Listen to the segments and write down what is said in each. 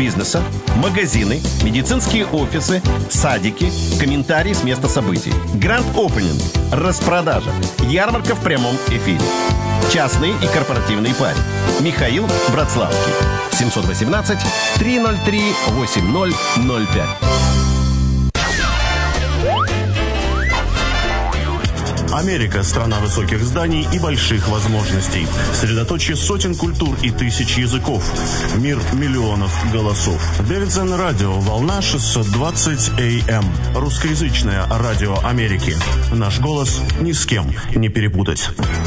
бизнеса, магазины, медицинские офисы, садики, комментарии с места событий. Grand Opening. Распродажа. Ярмарка в прямом эфире. Частные и корпоративные пари. Михаил Братславский. 718-303-8005. Америка – страна высоких зданий и больших возможностей. Средоточие сотен культур и тысяч языков. Мир миллионов голосов. Дэвидсон Радио. Волна 620 АМ. Русскоязычное радио Америки. Наш голос ни с кем не перепутать.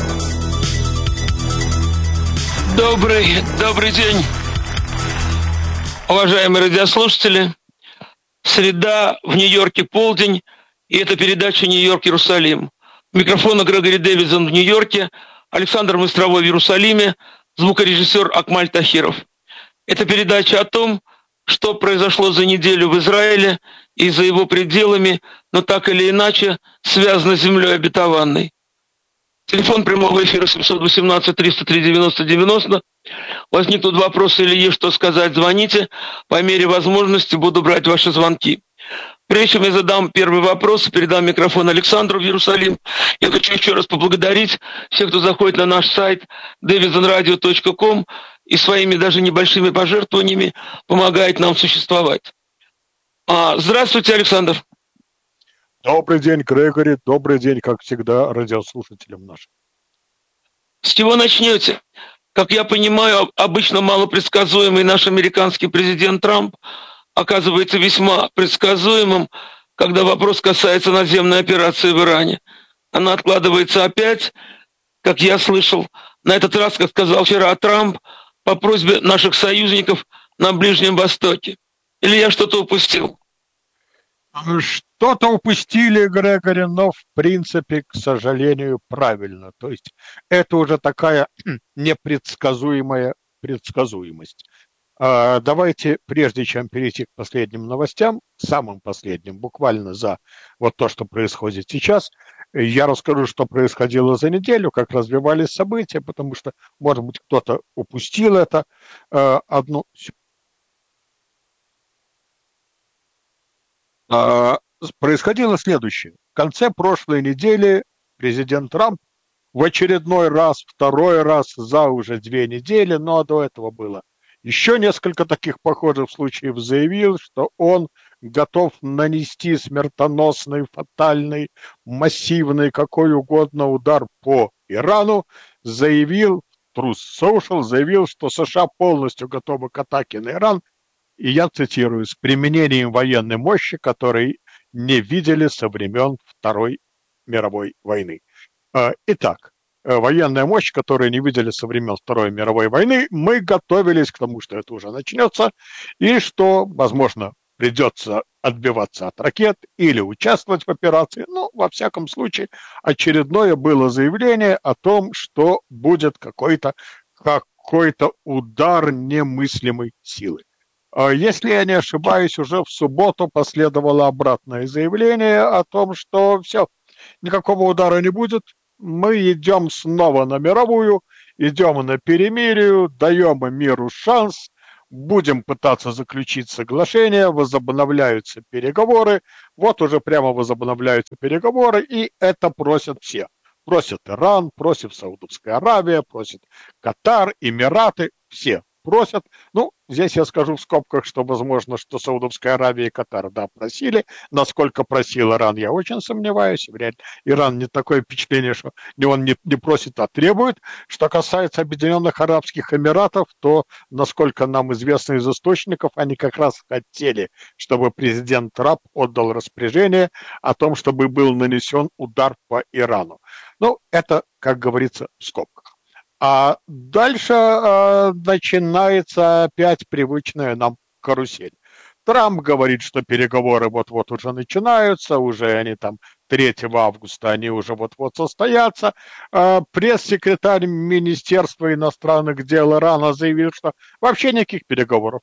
Добрый день, уважаемые радиослушатели. Среда, в Нью-Йорке полдень, и это передача «Нью-Йорк-Иерусалим». Микрофон Грегори Дэвидсон в Нью-Йорке, Александр Мостровой в Иерусалиме, звукорежиссер Акмаль Тахиров. Это передача о том, что произошло за неделю в Израиле и за его пределами, но так или иначе связано с землей обетованной. Телефон прямого эфира 718-303-90-90. Возникнут вопросы или есть что сказать, звоните. По мере возможности буду брать ваши звонки. Прежде чем я задам первый вопрос, передам микрофон Александру в Иерусалим, я хочу еще раз поблагодарить всех, кто заходит на наш сайт davidsonradio.com и своими даже небольшими пожертвованиями помогает нам существовать. Здравствуйте, Александр. Добрый день, Грегори. Добрый день, как всегда, радиослушателям нашим. С чего начнете? Как я понимаю, обычно малопредсказуемый наш американский президент Трамп оказывается весьма предсказуемым, когда вопрос касается наземной операции в Иране. Она откладывается опять, как я слышал, на этот раз, как сказал вчера Трамп, по просьбе наших союзников на Ближнем Востоке. Или я что-то упустил? Что-то упустили, Грегори, но в принципе, к сожалению, правильно. То есть это уже такая непредсказуемая предсказуемость. Давайте, прежде чем перейти к последним новостям, самым последним, буквально за вот то, что происходит сейчас, я расскажу, что происходило за неделю, как развивались события, потому что, может быть, кто-то упустил это. Происходило следующее. В конце прошлой недели президент Трамп в очередной раз, второй раз за уже 2 недели, но до этого было еще несколько таких похожих случаев, заявил, что он готов нанести смертоносный, фатальный, массивный, какой угодно удар по Ирану, заявил, Truth Social заявил, что США полностью готовы к атаке на Иран, и я цитирую, с применением военной мощи, которой не видели со времен Второй мировой войны. Итак, военная мощь, которую не видели со времен Второй мировой войны, мы готовились к тому, что это уже начнется, и что, возможно, придется отбиваться от ракет или участвовать в операции. Но, во всяком случае, очередное было заявление о том, что будет какой-то удар немыслимой силы. Если я не ошибаюсь, уже в субботу последовало обратное заявление о том, что все, никакого удара не будет, мы идем снова на мировую, идем на перемирие, даем миру шанс, будем пытаться заключить соглашение, возобновляются переговоры, вот уже прямо возобновляются переговоры, и это просят все. Просит Иран, просит Саудовская Аравия, просит Катар, Эмираты, все просят. Ну, здесь я скажу в скобках, что возможно, что Саудовская Аравия и Катар, да, просили. Насколько просил Иран, я очень сомневаюсь. Вряд ли. Иран не такое впечатление, что он не просит, а требует. Что касается Объединенных Арабских Эмиратов, то, насколько нам известно из источников, они как раз хотели, чтобы президент Трамп отдал распоряжение о том, чтобы был нанесен удар по Ирану. Ну, это, как говорится, в скобках. А дальше начинается опять привычная нам карусель. Трамп говорит, что переговоры вот-вот уже начинаются, уже они там 3 августа они уже вот-вот состоятся. Пресс-секретарь Министерства иностранных дел Ирана заявил, что вообще никаких переговоров,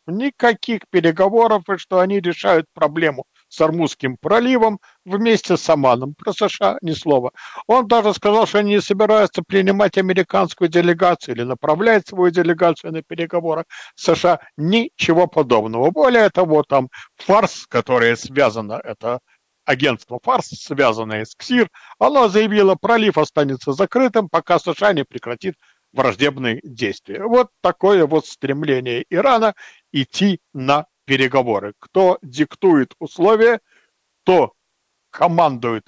и что они решают проблему с Ормузским проливом вместе с Оманом. Про США ни слова. Он даже сказал, что они не собираются принимать американскую делегацию или направлять свою делегацию на переговоры с США. Ничего подобного. Более того, там фарс, которое связано, это агентство ФАРС, связанное с КСИР, оно заявило, пролив останется закрытым, пока США не прекратит враждебные действия. Вот такое вот стремление Ирана идти на переговоры. Кто диктует условия, кто командует,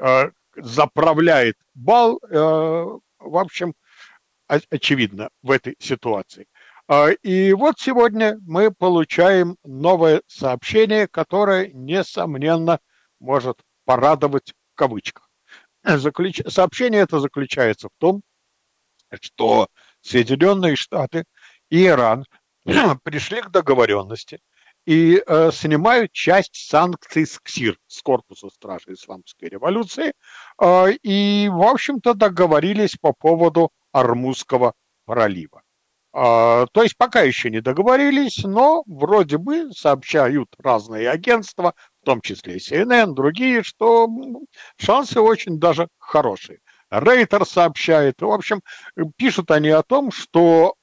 заправляет бал, в общем, очевидно в этой ситуации. И вот сегодня мы получаем новое сообщение, которое, несомненно, может порадовать в кавычках. Сообщение это заключается в том, что Соединенные Штаты и Иран пришли к договоренности и снимают часть санкций с КСИР, с корпуса стражи Исламской революции, и, в общем-то, договорились по поводу Ормузского пролива. То есть пока еще не договорились, но вроде бы сообщают разные агентства, в том числе CNN, другие, что шансы очень даже хорошие. Рейтер сообщает, в общем, пишут они о том, что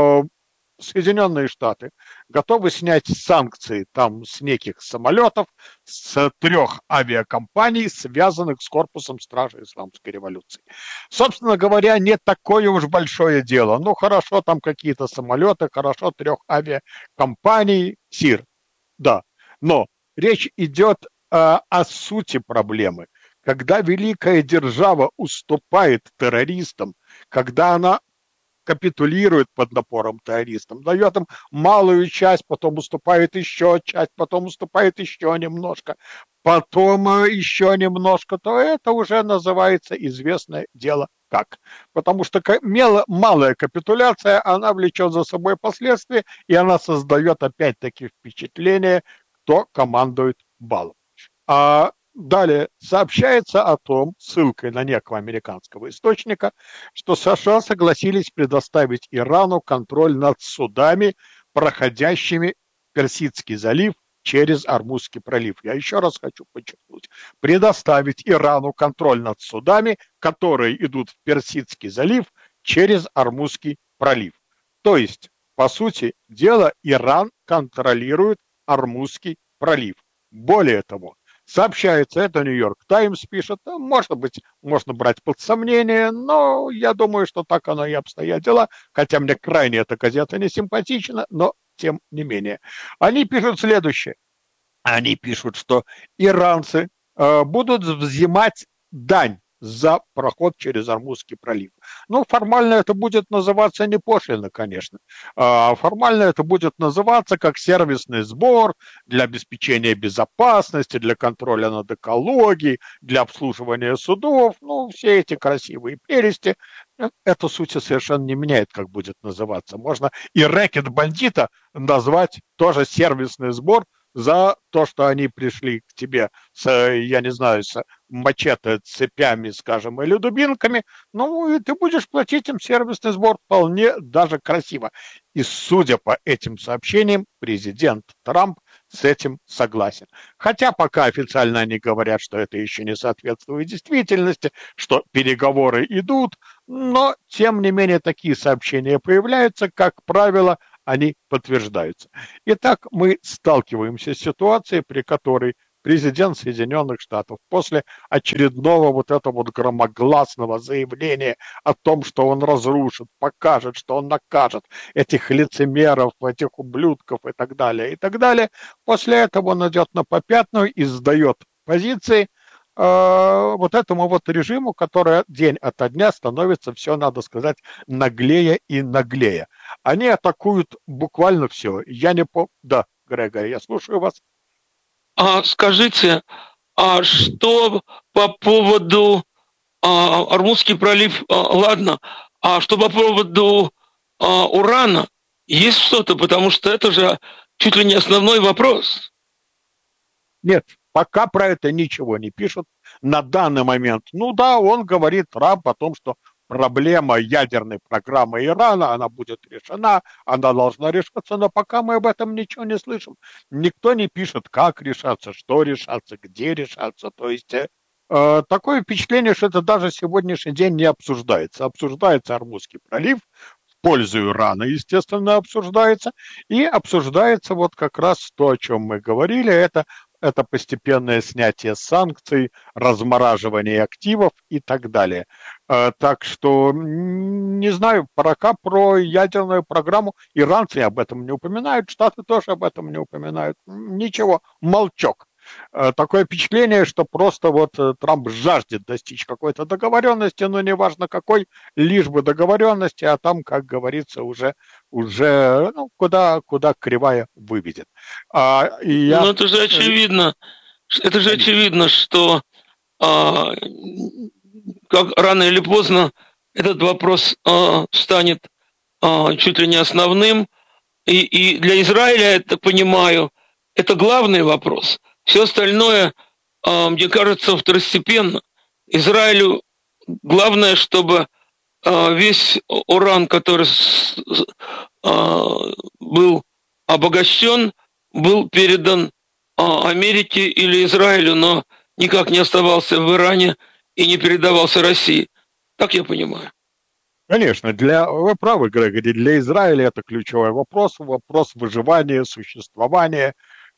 Соединенные Штаты готовы снять санкции там с неких самолетов, с 3 авиакомпаний, связанных с корпусом стражи Исламской революции. Собственно говоря, не такое уж большое дело. Ну, хорошо, там какие-то самолеты, хорошо, 3 авиакомпаний, СИР, да. Но речь идет о сути проблемы. Когда великая держава уступает террористам, когда она капитулирует под напором террористов, дает им малую часть, потом уступает еще часть, потом уступает еще немножко, потом еще немножко, то это уже называется известное дело как. Потому что малая капитуляция, она влечет за собой последствия, и она создает опять-таки впечатление, кто командует балом. Далее сообщается о том, ссылкой на некого американского источника, что США согласились предоставить Ирану контроль над судами, проходящими Персидский залив через Ормузский пролив. Я еще раз хочу подчеркнуть. Предоставить Ирану контроль над судами, которые идут в Персидский залив через Ормузский пролив. То есть, по сути дела, Иран контролирует Ормузский пролив. Более того, сообщается, это Нью-Йорк Таймс пишет, может быть, можно брать под сомнение, но я думаю, что так оно и обстоят дела, хотя мне крайне эта газета не симпатична, но тем не менее. Они пишут следующее. Они пишут, что иранцы будут взимать дань за проход через Ормузский пролив. Ну, формально это будет называться не пошлина, конечно. Формально это будет называться как сервисный сбор для обеспечения безопасности, для контроля над экологией, для обслуживания судов. Ну, все эти красивые прелести. Эта суть совершенно не меняет, как будет называться. Можно и рэкет бандита назвать тоже сервисный сбор за то, что они пришли к тебе с, я не знаю, с мачете, цепями, скажем, или дубинками, ну, и ты будешь платить им сервисный сбор вполне даже красиво. И судя по этим сообщениям, президент Трамп с этим согласен. Хотя пока официально они говорят, что это еще не соответствует действительности, что переговоры идут, но, тем не менее, такие сообщения появляются, как правило, они подтверждаются. Итак, мы сталкиваемся с ситуацией, при которой президент Соединенных Штатов после очередного вот этого вот громогласного заявления о том, что он разрушит, покажет, что он накажет этих лицемеров, этих ублюдков и так далее, после этого он идет на попятную и сдает позиции вот этому вот режиму, который день ото дня становится, все, надо сказать, наглее и наглее. Они атакуют буквально все. Я не помню... Да, Грегори, я слушаю вас. Скажите, что по поводу Ормузский пролив, ладно, а что по поводу урана, есть что-то, потому что это же чуть ли не основной вопрос. Нет, пока про это ничего не пишут, на данный момент, ну да, он говорит, Трамп, о том, что проблема ядерной программы Ирана, она будет решена, она должна решаться, но пока мы об этом ничего не слышим. Никто не пишет, как решаться, что решаться, где решаться. То есть такое впечатление, что это даже сегодняшний день не обсуждается. Обсуждается Ормузский пролив, в пользу Ирана, естественно, обсуждается, и обсуждается вот как раз то, о чем мы говорили, это постепенное снятие санкций, размораживание активов и так далее. Так что, не знаю, пока про ядерную программу иранцы об этом не упоминают, Штаты тоже об этом не упоминают. Ничего, молчок. Такое впечатление, что просто вот Трамп жаждет достичь какой-то договоренности, но неважно какой, лишь бы договоренности, а там, как говорится, уже ну, куда кривая выведет. Ну, это же очевидно. Это же очевидно, что как рано или поздно этот вопрос станет чуть ли не основным. И для Израиля, это понимаю, это главный вопрос. Все остальное, мне кажется, второстепенно. Израилю главное, чтобы весь уран, который был обогащен, был передан Америке или Израилю, но никак не оставался в Иране и не передавался России. Так я понимаю. Конечно, вы правы, Грегори, для Израиля это ключевой вопрос, вопрос выживания, существования,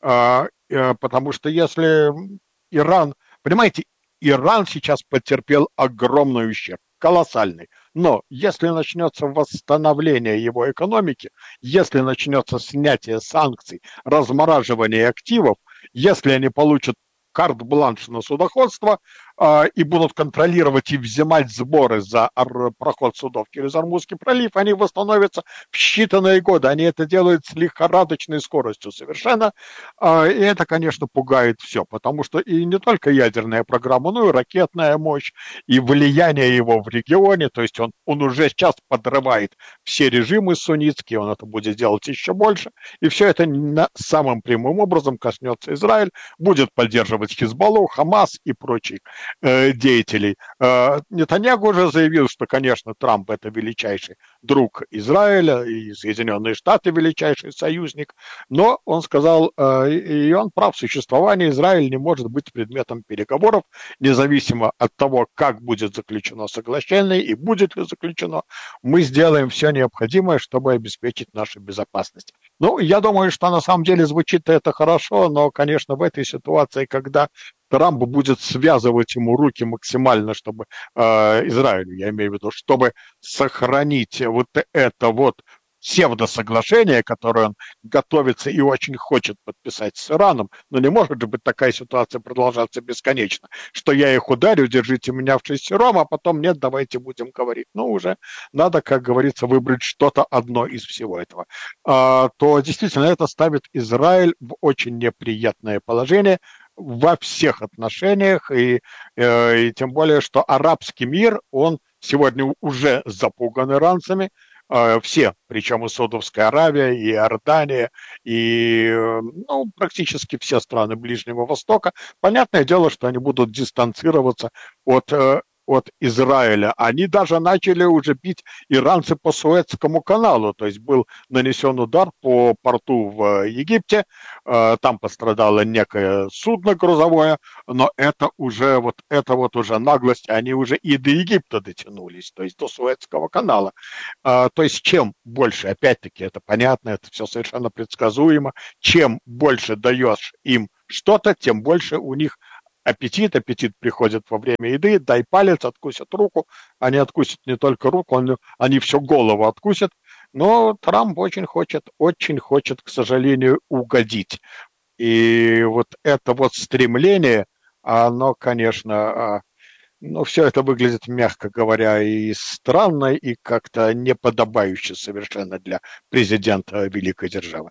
потому что если Иран, понимаете, Иран сейчас потерпел огромный ущерб, колоссальный, но если начнется восстановление его экономики, если начнется снятие санкций, размораживание активов, если они получат карт-бланш на судоходство и будут контролировать и взимать сборы за проход судов через Ормузский пролив, они восстановятся в считанные годы. Они это делают с лихорадочной скоростью совершенно. И это, конечно, пугает все, потому что и не только ядерная программа, но и ракетная мощь, и влияние его в регионе. То есть он уже сейчас подрывает все режимы суннитские, он это будет делать еще больше. И все это самым прямым образом коснется Израиль, будет поддерживать Хизбаллу, Хамас и прочих деятелей. Нетаньяху уже заявил, что, конечно, Трамп это величайший друг Израиля, и Соединенные Штаты величайший союзник, но он сказал, и он прав, существование Израиля не может быть предметом переговоров, независимо от того, как будет заключено соглашение и будет ли заключено, мы сделаем все необходимое, чтобы обеспечить нашу безопасность. Ну, я думаю, что на самом деле звучит это хорошо, но, конечно, в этой ситуации, когда Трамп будет связывать ему руки максимально, чтобы Израилю, я имею в виду, чтобы сохранить вот это вот псевдосоглашение, которое он готовится и очень хочет подписать с Ираном, но не может же быть такая ситуация продолжаться бесконечно, что я их ударю, держите меня в шестером, а потом нет, давайте будем говорить. Ну, уже надо, как говорится, выбрать что-то одно из всего этого. То действительно это ставит Израиль в очень неприятное положение во всех отношениях, и тем более, что арабский мир, он сегодня уже запуган иранцами, все, причем и Саудовская Аравия, и Иордания, и ну, практически все страны Ближнего Востока. Понятное дело, что они будут дистанцироваться от Израиля. Они даже начали уже бить иранцы по Суэцкому каналу, то есть был нанесен удар по порту в Египте, там пострадало некое судно грузовое, но это уже уже наглость, они уже и до Египта дотянулись, то есть до Суэцкого канала. То есть чем больше, опять-таки это понятно, это все совершенно предсказуемо, чем больше даешь им что-то, тем больше у них аппетит приходит во время еды, дай палец, откусят руку, они откусят не только руку, они всю голову откусят, но Трамп очень хочет, к сожалению, угодить. И вот это вот стремление, оно, конечно, ну, все это выглядит, мягко говоря, и странно, и как-то неподобающе совершенно для президента великой державы.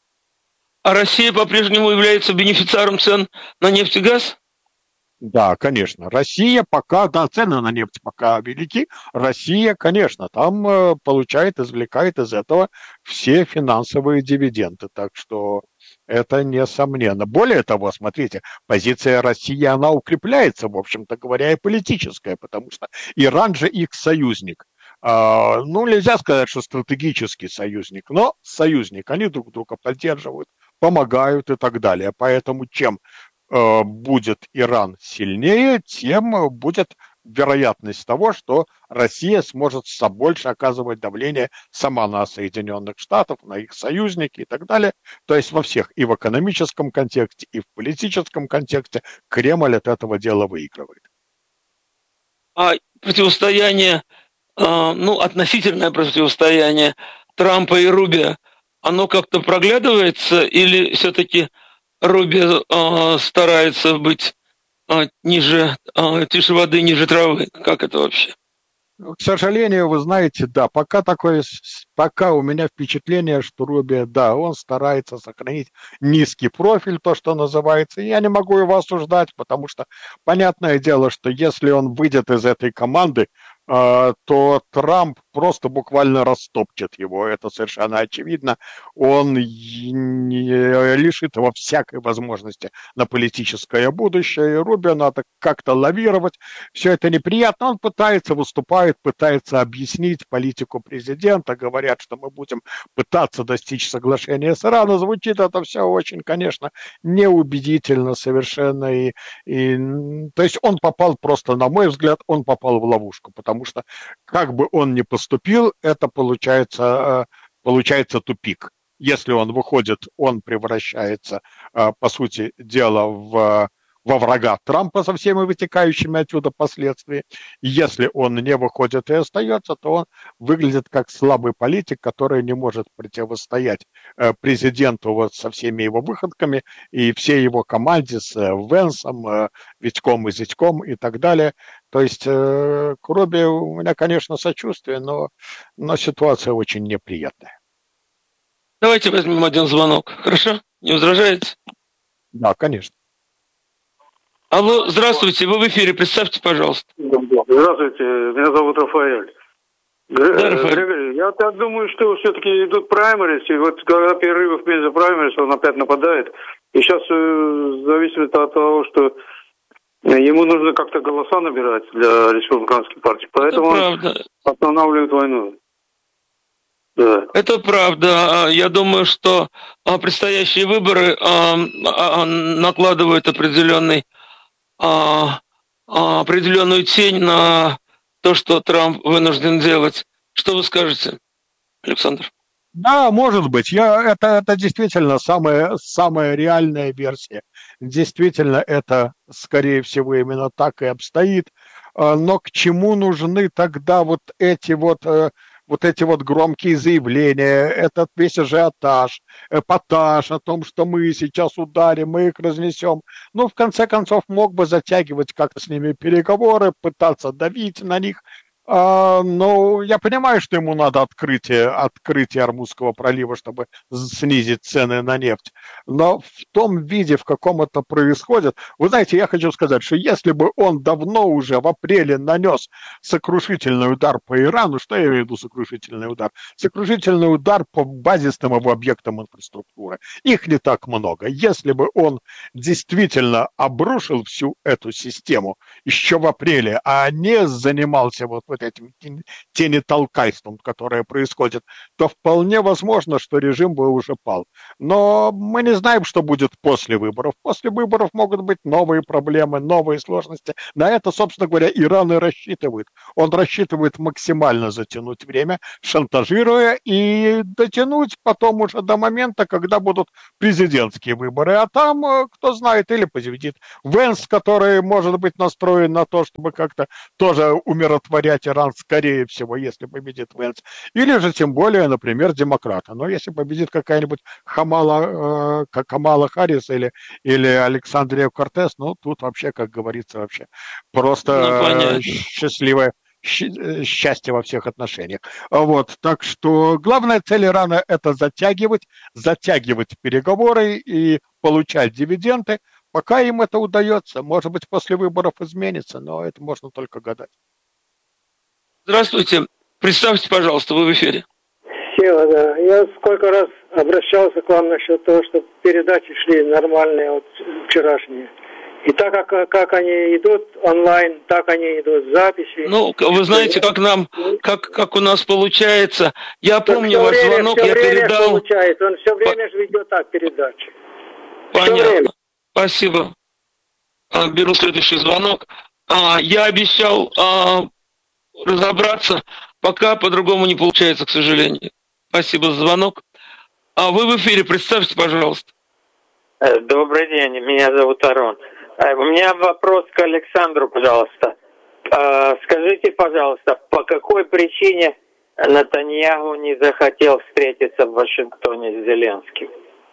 А Россия по-прежнему является бенефициаром цен на нефть и газ? Да, конечно. Россия пока, да, цены на нефть пока велики. Россия, конечно, там извлекает из этого все финансовые дивиденды. Так что Это несомненно. Более того, смотрите, позиция России, она укрепляется, в общем-то говоря, и политическая, потому что Иран же их союзник. Ну, нельзя сказать, что стратегический союзник, но союзник. Они друг друга поддерживают, помогают и так далее. Поэтому чем будет Иран сильнее, тем будет вероятность того, что Россия сможет больше оказывать давление сама на Соединенных Штатов, на их союзники и так далее. То есть во всех, и в экономическом контексте, и в политическом контексте Кремль от этого дела выигрывает. А противостояние, ну, относительное противостояние Трампа и Рубио, оно как-то проглядывается или все-таки Рубио старается быть ниже, тише воды, ниже травы? Как это вообще? К сожалению, вы знаете, да, пока у меня впечатление, что Рубио, да, он старается сохранить низкий профиль, то, что называется. Я не могу его осуждать, потому что понятное дело, что если он выйдет из этой команды, то Трамп просто буквально растопчет его, это совершенно очевидно. Он лишит его всякой возможности на политическое будущее, и Рубио надо как-то лавировать. Все это неприятно. Он пытается, выступает, пытается объяснить политику президента, говорят, что мы будем пытаться достичь соглашения с Ираном. Звучит это все очень, конечно, неубедительно совершенно. То есть он попал просто, на мой взгляд, он попал в ловушку, потому что как бы он ни поступил, это получается тупик. Если он выходит, он превращается, по сути дела, во врага Трампа со всеми вытекающими отсюда последствиями. Если он не выходит и остается, то он выглядит как слабый политик, который не может противостоять президенту вот со всеми его выходками и всей его команде с Венсом, Витьком и Зятьком и так далее. То есть к Рубио у меня, конечно, сочувствие, но ситуация очень неприятная. Давайте возьмем один звонок. Хорошо? Не возражаете? Да, конечно. Алло, здравствуйте, вы в эфире, представьте, пожалуйста. Здравствуйте, меня зовут Рафаэль. Да, Рафаэль. Григорий, я так думаю, что все-таки идут праймерис, и вот когда перерывов между праймерис, он опять нападает. И сейчас зависит от того, что ему нужно как-то голоса набирать для республиканской партии, поэтому он останавливает войну. Да. Это правда. Я думаю, что предстоящие выборы накладывают определенную тень на то, что Трамп вынужден делать. Что вы скажете, Александр? Да, может быть. Это действительно самая реальная версия. Действительно, это, скорее всего, именно так и обстоит. Но к чему нужны тогда вот эти громкие заявления, этот весь ажиотаж, эпатаж о том, что мы сейчас ударим, мы их разнесем. Ну, в конце концов, мог бы затягивать как-то с ними переговоры, пытаться давить на них. Но я понимаю, что ему надо открытие Ормузского пролива, чтобы снизить цены на нефть. Но в том виде, в каком это происходит, вы знаете, я хочу сказать, что если бы он давно уже в апреле нанес сокрушительный удар по Ирану, что я имею в виду сокрушительный удар? Сокрушительный удар по базисным его объектам инфраструктуры. Их не так много. Если бы он действительно обрушил всю эту систему еще в апреле, а не занимался вот этим тенетолкайством, которое происходит, то вполне возможно, что режим бы уже пал. Но мы не знаем, что будет после выборов. После выборов могут быть новые проблемы, новые сложности. На это, собственно говоря, Иран и рассчитывает. Он рассчитывает максимально затянуть время, шантажируя и дотянуть потом уже до момента, когда будут президентские выборы. А там, кто знает, или победит Венс, который может быть настроен на то, чтобы как-то тоже умиротворять Иран, скорее всего, если победит Венс. Или же, тем более, например, демократа. Но если победит какая-нибудь Камала Харрис или Александрия Кортес, ну, тут вообще, как говорится, вообще просто счастливое счастье во всех отношениях. Вот, так что главная цель Ирана – это затягивать переговоры и получать дивиденды. Пока им это удается, может быть, после выборов изменится, но это можно только гадать. Здравствуйте. Представьте, пожалуйста, вы в эфире. Сева, да. Я сколько раз обращался к вам насчет того, что передачи шли нормальные, вот вчерашние. И так как они идут онлайн, так они идут в записи. Ну, вы знаете, как у нас получается. Я помню ваш звонок, я передал. Получается. Он все время же ведет так передачи. Понятно. Спасибо. Беру следующий звонок. Я обещал разобраться, пока по-другому не получается, к сожалению. Спасибо за звонок. Вы в эфире, представьте, пожалуйста. Добрый день, меня зовут Арон. У меня вопрос к Александру, пожалуйста. Скажите, пожалуйста, по какой причине Нетаньяху не захотел встретиться в Вашингтоне с Зеленским?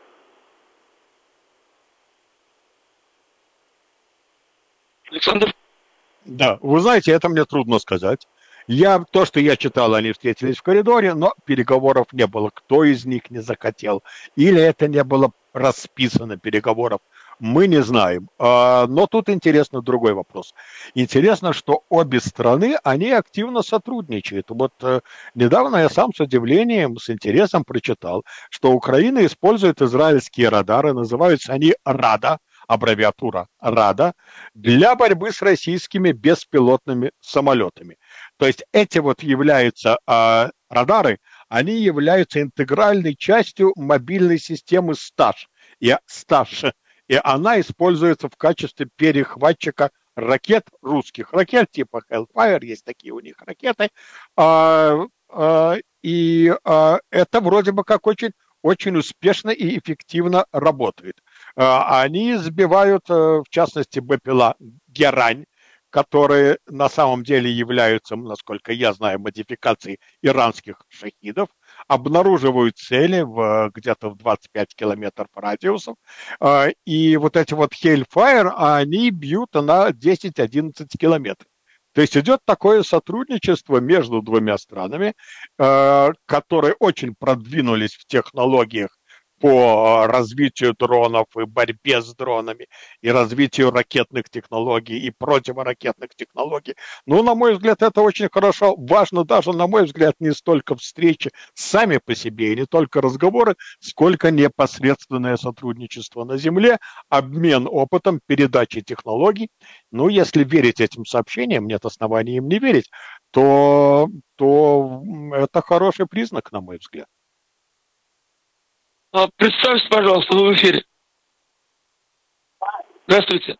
Александр? Да, вы знаете, это мне трудно сказать. То, что я читал, они встретились в коридоре, но переговоров не было. Кто из них не захотел? Или это не было расписано переговоров? Мы не знаем. Но тут интересно другой вопрос. Интересно, что обе страны, они активно сотрудничают. Вот недавно я сам с удивлением, с интересом прочитал, что Украина использует израильские радары, называются они «Рада», аббревиатура «Рада», для борьбы с российскими беспилотными самолетами. То есть эти вот являются радары, они являются интегральной частью мобильной системы СТАШ. И она используется в качестве перехватчика ракет, русских ракет, типа Hellfire, есть такие у них ракеты. И это вроде бы как очень успешно и эффективно работает. Они сбивают, в частности, БПЛА «Герань», которые на самом деле являются, насколько я знаю, модификацией иранских шахидов, обнаруживают цели где-то в 25 километров радиусов, и вот эти вот Hellfire, они бьют на 10-11 километров. То есть идет такое сотрудничество между двумя странами, которые очень продвинулись в технологиях по развитию дронов и борьбе с дронами, и развитию ракетных технологий и противоракетных технологий. Ну, на мой взгляд, это очень хорошо. Важно даже, на мой взгляд, не столько встречи сами по себе, и не только разговоры, сколько непосредственное сотрудничество на земле, обмен опытом, передача технологий. Ну, если верить этим сообщениям, нет оснований им не верить, то это хороший признак, на мой взгляд. Представьте, пожалуйста, вы в эфире. Здравствуйте.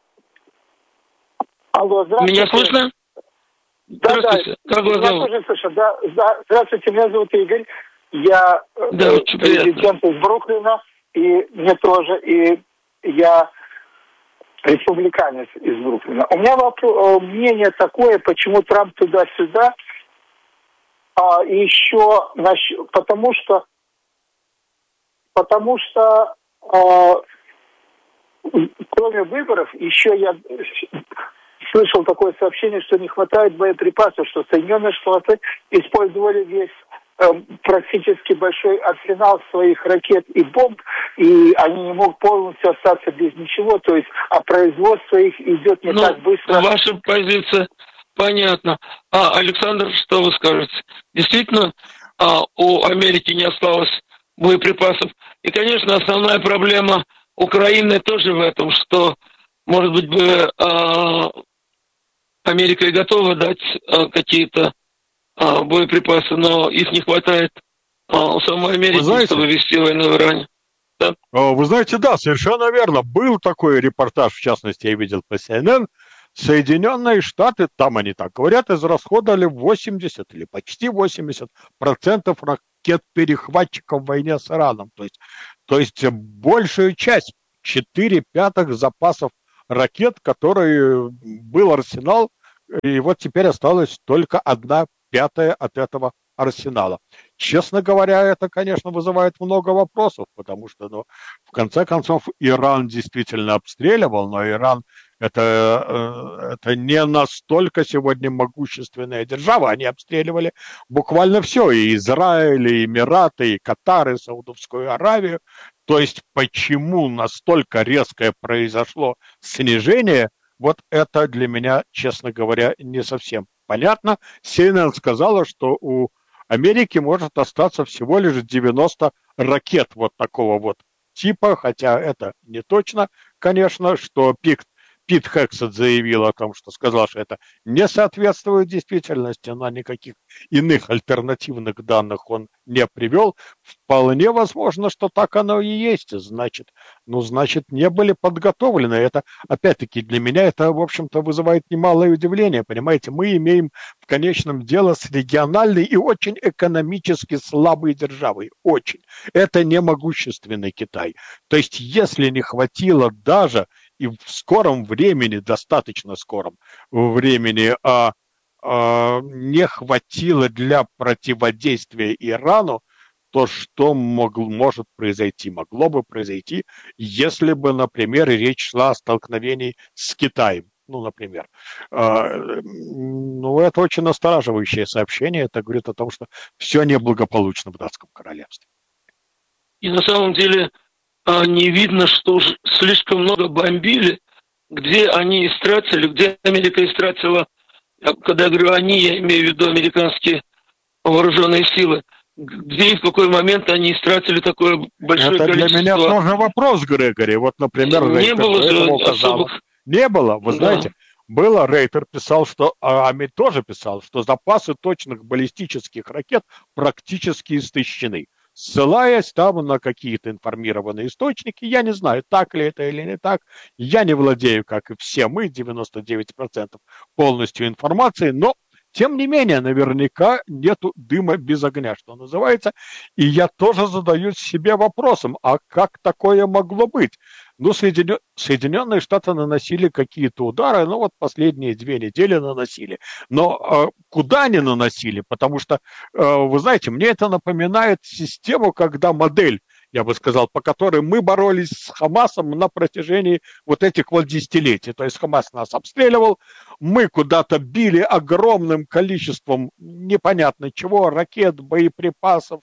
Алло, здравствуйте. Меня слышно? Здравствуйте. Да. Как вас зовут? Тоже слышу. Да, здравствуйте, меня зовут Игорь. Я президент из Бруклина, и мне тоже, и я республиканец из Бруклина. У меня мнение такое, почему Трамп туда-сюда, и еще потому что кроме выборов, еще я слышал такое сообщение, что не хватает боеприпасов, что Соединенные Штаты использовали весь практически большой арсенал своих ракет и бомб, и они не могут полностью остаться без ничего, то есть, производство их идет не так быстро. Ваша позиция понятна. Александр, что вы скажете? Действительно, у Америки не осталось боеприпасов. И, конечно, основная проблема Украины тоже в этом, что, может быть, Америка и готова дать какие-то боеприпасы, но их не хватает у самой Америки, чтобы вести войну в Иране. Да? Вы знаете, да, совершенно верно. Был такой репортаж, в частности, я видел по CNN. Соединенные Штаты, там они так говорят, израсходовали 80 или почти 80% ракет-перехватчиков в войне с Ираном. То есть большую часть, 4/5 запасов ракет, которые был арсенал, и вот теперь осталось только 1/5 от этого арсенала. Честно говоря, это, конечно, вызывает много вопросов, потому что, в конце концов, Иран действительно обстреливал, но Иран это не настолько сегодня могущественная держава. Они обстреливали буквально все, и Израиль, и Эмираты, и Катар, и Саудовскую Аравию. То есть почему настолько резкое произошло снижение, вот это для меня, честно говоря, не совсем понятно. CNN сказала, что у Америке может остаться всего лишь 90 ракет вот такого вот типа, хотя это не точно, конечно, что Пит Хексет заявил о том, что сказал, что это не соответствует действительности, но никаких иных альтернативных данных он не привел. Вполне возможно, что так оно и есть. Значит, не были подготовлены. Это, опять-таки, для меня это, в общем-то, вызывает немалое удивление. Понимаете, мы имеем в конечном дело с региональной и очень экономически слабой державой. Очень. Это не могущественный Китай. То есть, если не хватило даже и в скором времени, достаточно скором времени, не хватило для противодействия Ирану, то что может произойти? Могло бы произойти, если бы, например, речь шла о столкновении с Китаем. Например. Это очень настораживающее сообщение. Это говорит о том, что все неблагополучно в датском королевстве. И на самом деле не видно, что уж слишком много бомбили, где они истратили, где Америка истратила, когда я говорю они, я имею в виду американские вооруженные силы, где и в какой момент они истратили такое большое количество. Это для меня тоже вопрос, Грегори. Вот, например, не было же особых... Не было, вы знаете. Было, Рейтер писал, что, Амид тоже писал, что запасы точных баллистических ракет практически истощены. Ссылаясь там на какие-то информированные источники, я не знаю, так ли это или не так, я не владею, как и все мы, 99% полностью информацией, но, тем не менее, наверняка нету дыма без огня, что называется, и я тоже задаюсь себе вопросом, а как такое могло быть? Соединенные Штаты наносили какие-то удары, последние 2 недели наносили. Но куда они наносили? Потому что, вы знаете, мне это напоминает систему, когда модель, я бы сказал, по которой мы боролись с Хамасом на протяжении вот этих десятилетий. То есть Хамас нас обстреливал, мы куда-то били огромным количеством непонятно чего, ракет, боеприпасов,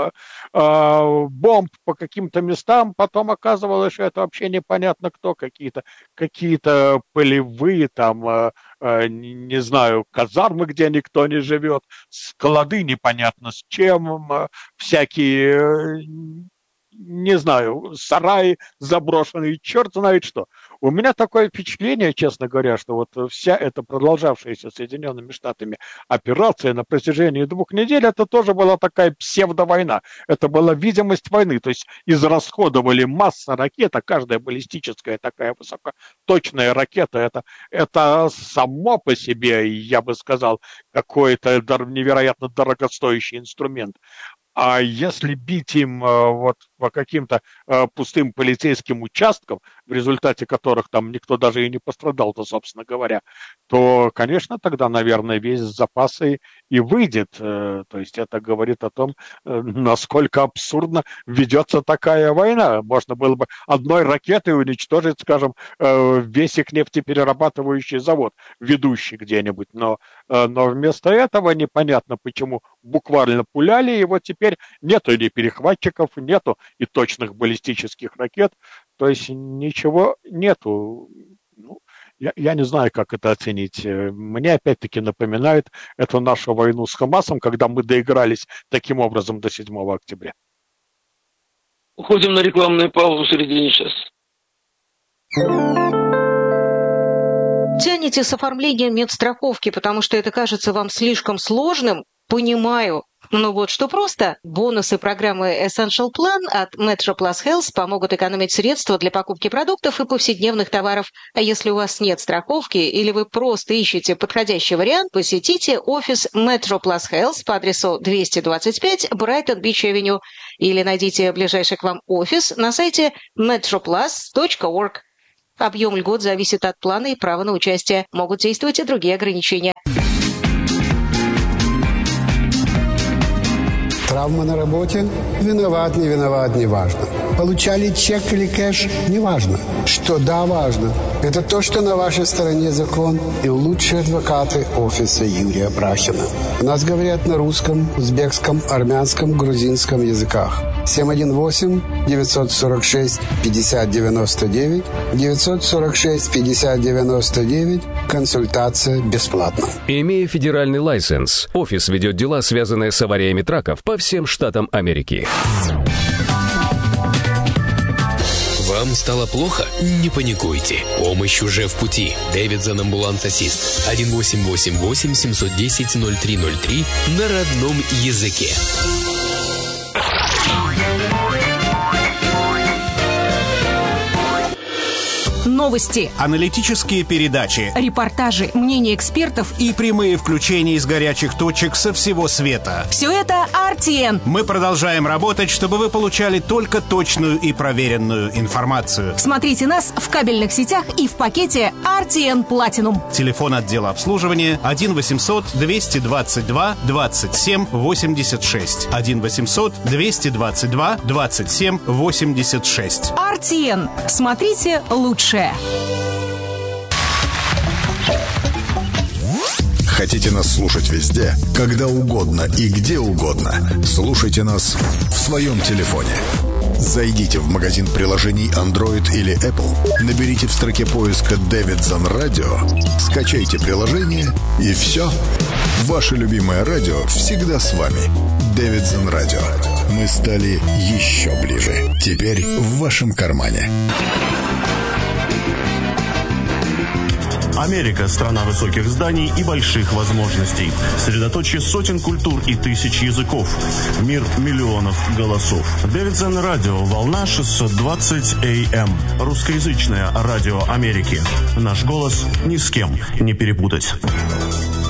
бомб по каким-то местам, потом оказывалось, что это вообще непонятно кто, какие-то полевые не знаю, казармы, где никто не живет, склады непонятно с чем, всякие, не знаю, сараи заброшенные, черт знает что. У меня такое впечатление, честно говоря, что вся эта продолжавшаяся Соединенными Штатами операция на протяжении 2 недель, это тоже была такая псевдовойна. Это была видимость войны, то есть израсходовали масса ракет, а каждая баллистическая такая высокоточная ракета, это само по себе, я бы сказал, какой-то невероятно дорогостоящий инструмент. А если бить им по каким-то пустым полицейским участкам, в результате которых там никто даже и не пострадал-то, собственно говоря, то, конечно, тогда, наверное, весь запас и выйдет. То есть это говорит о том, насколько абсурдно ведется такая война. Можно было бы одной ракетой уничтожить, скажем, весь их нефтеперерабатывающий завод, ведущий где-нибудь. Но вместо этого непонятно, почему буквально пуляли, и вот теперь нету ни перехватчиков, нету и точных баллистических ракет, то есть ничего нету. Я не знаю, как это оценить. Мне опять-таки напоминает эту нашу войну с Хамасом, когда мы доигрались таким образом до 7 октября. Уходим на рекламную паузу в середине часа. Тянете с оформлением медстраховки, потому что это кажется вам слишком сложным? Понимаю. Но вот что просто. Бонусы программы Essential Plan от Metro Plus Health помогут экономить средства для покупки продуктов и повседневных товаров. А если у вас нет страховки или вы просто ищете подходящий вариант, посетите офис Metro Plus Health по адресу 225 Brighton Beach Avenue или найдите ближайший к вам офис на сайте metroplus.org. Объем льгот зависит от плана и права на участие. Могут действовать и другие ограничения. Травма на работе? Виноват, не виноват, не важно. Получали чек или кэш? Не важно. Что да, важно. Это то, что на вашей стороне закон и лучшие адвокаты офиса Юрия Брахина. У нас говорят на русском, узбекском, армянском, грузинском языках. 718-946-5099, 946-5099, консультация бесплатна. Имея федеральный лайсенс, офис ведет дела, связанные с авариями траков по всем штатам Америки. Вам стало плохо? Не паникуйте. Помощь уже в пути. Дэвидсон Амбуланс Ассист. 1-888-710-0303 на родном языке. Новости, аналитические передачи, репортажи, мнения экспертов и прямые включения из горячих точек со всего света. Все это RTN. Мы продолжаем работать, чтобы вы получали только точную и проверенную информацию. Смотрите нас в кабельных сетях и в пакете RTN Platinum. Телефон отдела обслуживания 1-800-222-27-86. 1-800-222-27-86. RTN. Смотрите лучшее. Хотите нас слушать везде, когда угодно и где угодно? Слушайте нас в своем телефоне. Зайдите в магазин приложений Android или Apple, наберите в строке поиска «Дэвидсон Радио», скачайте приложение и все. Ваше любимое радио всегда с вами. Дэвидсон Радио. Мы стали еще ближе. Теперь в вашем кармане. Америка – страна высоких зданий и больших возможностей. Средоточие сотен культур и тысяч языков. Мир миллионов голосов. Дэвидсон Радио. Волна 620 AM. Русскоязычное радио Америки. Наш голос ни с кем не перепутать.